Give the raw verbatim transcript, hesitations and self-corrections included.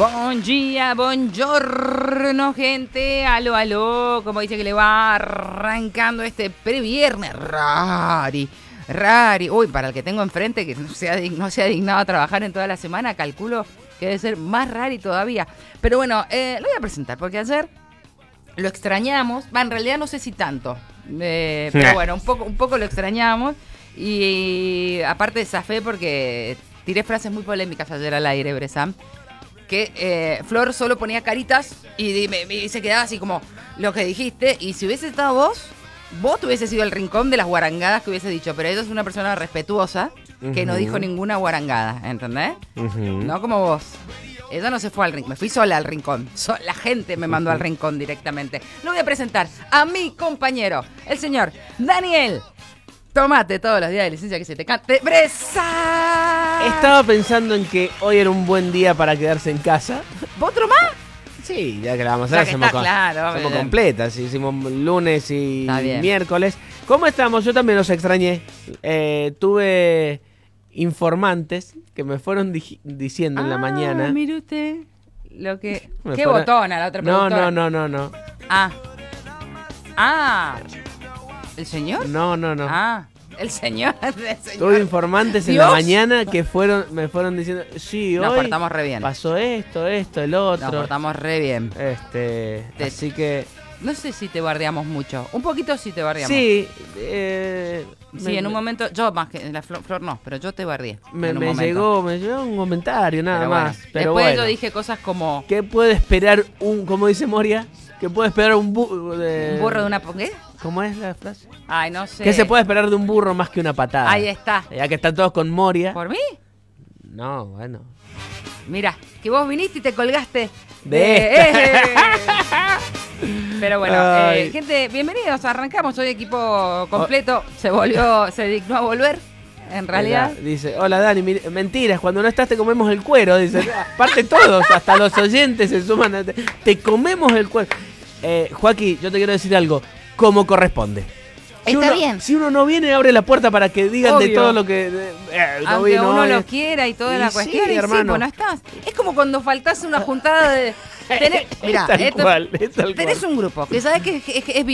Buen día, buongiorno, gente. Aló, aló. Como dice que le va arrancando este previernes. Rari, rari. Uy, para el que tengo enfrente, que no se ha, no se ha dignado a trabajar en toda la semana, calculo que debe ser más rari todavía. Pero bueno, eh, lo voy a presentar porque ayer lo extrañamos. Va, en realidad no sé si tanto. Eh, pero bueno, un poco, un poco lo extrañamos. Y aparte zafé porque tiré frases muy polémicas ayer al aire, Bresam. Que eh, Flor solo ponía caritas y, me, me, y se quedaba así como lo que dijiste. Y si hubiese estado vos, vos te hubiese sido el rincón de las guarangadas que hubiese dicho. Pero ella es una persona respetuosa que uh-huh. no dijo ninguna guarangada, ¿entendés? Uh-huh. No como vos. Ella no se fue al rincón, me fui sola al rincón. So, la gente me mandó uh-huh. al rincón directamente. Lo voy a presentar a mi compañero, el señor Daniel. Tomate todos los días de licencia que se te cante. ¡Bresa! Estaba pensando en que hoy era un buen día para quedarse en casa. ¿Otro más? Sí, ya que la vamos a hacer, hacemos, está, con, claro, hacemos completas. Hicimos lunes y miércoles. ¿Cómo estamos? Yo también los extrañé. Eh, tuve informantes que me fueron di- diciendo ah, en la mañana. Mire usted lo que... Me ¿Qué fueron... botona la otra no, productora? No, no, no, no. Ah. Ah. ¿El señor? No, no, no. Ah, el señor. El señor. Tuve informantes ¿Dios? En la mañana que fueron, me fueron diciendo, sí, Nos hoy portamos re bien. Pasó esto, esto, el otro. Nos portamos re bien. Este, te, así que... No sé si te bardeamos mucho. Un poquito sí te bardeamos. Sí. Eh, sí, me, en un momento, yo más que la Flor, Flor no, pero yo te bardeé. Me, me llegó, me llegó un comentario nada pero más. Bueno. Pero Después bueno. yo dije cosas como... ¿Qué puede esperar un, como dice Moria? ¿Qué puede esperar un burro de... ¿Un burro de una... ¿Qué? ¿Cómo es la frase? Ay, no sé. ¿Qué se puede esperar de un burro más que una patada? Ahí está. Ya que están todos con Moria. ¿Por mí? No, bueno. Mira, que vos viniste y te colgaste de, de esta. Pero bueno, eh, gente, bienvenidos. Arrancamos hoy equipo completo. Se volvió, se dignó a volver. En realidad. Mira, dice, hola Dani, mentiras, cuando no estás te comemos el cuero. Dice, aparte todos, hasta los oyentes se suman. A te, te comemos el cuero. Eh, Joaquín, yo te quiero decir algo, como corresponde. Si Está uno, bien. Si uno no viene, abre la puerta para que digan Obvio. De todo lo que... Eh, no Aunque vino, uno eh. lo quiera y toda y la cuestión. Sí, y hermano. sí, pues no estás. Es como cuando faltás una juntada de... Tenés, mirá, es tal esto, cual, es tal tenés cual. un grupo que sabes que es, es, es